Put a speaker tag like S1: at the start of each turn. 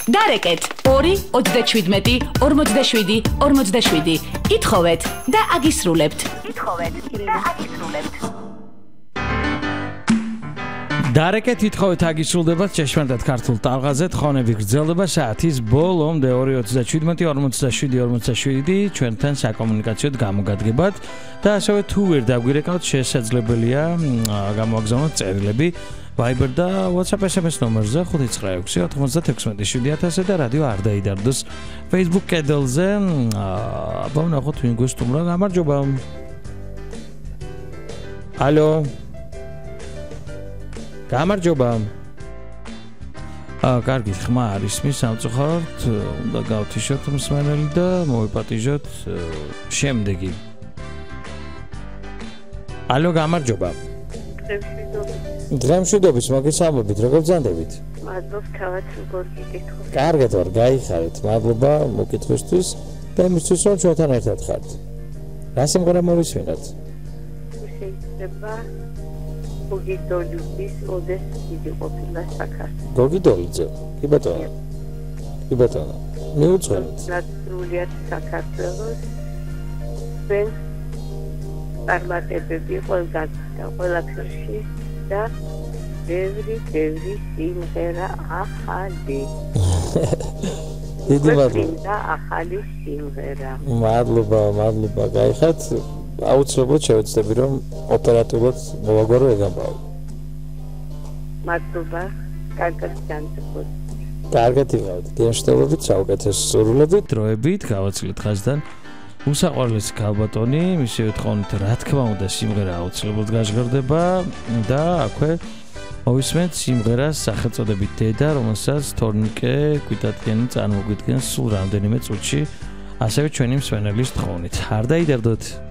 S1: დარეკეთ 2 37 47 47 ითხოვეთ და აგისრულებთ
S2: დარეკეთ ითხოვეთ აგისრულდებათ ჭეშმარიტად ქართულ ტალღაზე თხოვნები გრძელდება საათის ბოლომდე 2:37 ჩვენთან საკომუნიკაციოდ გამოგადგებათ და ასევე თუ ვერ დაგვირეკავთ შესაძლებელია გამოაგზავნოთ წერილები Viber და WhatsApp SMS ნომერზე 596-96-7000 და რადიო არ დაიდარდოს Facebook კედელზე აბა ვნახოთ ვინ გვესტუმრა გამარჯობა ალო გამარჯობა კარგი ხმა არის მის სამწუხაროდ უნდა გავთიშოთ მსმენელი და მოვიპატიჟოთ შემდეგი ალო გამარჯობა დღემშვიდობით მოგესალმებით როგორ ბრძანდებით
S3: მადლობთ თავად როგორ გიკითხოთ
S2: კარგად ვარ გაიხარეთ მადლობა მოკითხვისთვის და იმისთვის რომ ჩვენთან ერთად ხართ რა სიმღერა მოვისმინოთ
S3: შეიძლება გოგი დოლიძის ოდეს დიდი ყოფილა საქართველოს
S2: გოგი დოლიძე კი ბატონო მიუძღვნით
S3: ნაცრულიად საქართველოს ვენ წარმატებები ყველაფერში და ბევრი სიმღერა ახალი დიდი მადლობა ახალი სიმღერა
S2: მადლობა გაიხარეთ აუცილებლად შევეცდები რომ ოპერატიულად მოვაგვარო ეგამბავ
S3: მადლობა კარგად განსაკუთრებით
S2: კარგად იყავით გენშტელობით საუკეთესო სურვილებით დროებით გავაცილეთ ხაზთან უსაყვარლესი ქალბატონი მისივე თხოვნით რა თქმა უნდა სიმღერა აუცილებლად გაჟღერდება და აქვე მოვისმენთ სიმღერას სახელწოდებით დედა რომელსაც თორნიკე კვიტატიანი წარმოგვიდგენს სულ რამდენიმე წუთში ასევე ჩვენი მსმენელის თხოვნით არ დაიდარდოთ